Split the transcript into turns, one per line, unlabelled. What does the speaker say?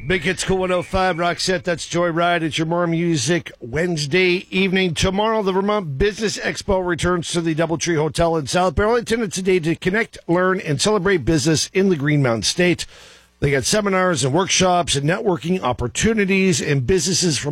Big Hits Cool 105, Roxette, that's Joyride. It's your more music Wednesday evening. Tomorrow, the Vermont Business Expo returns to the Doubletree Hotel in South Burlington. It's a day to connect, learn, and celebrate business in the Green Mountain State. They got seminars and workshops and networking opportunities, and businesses from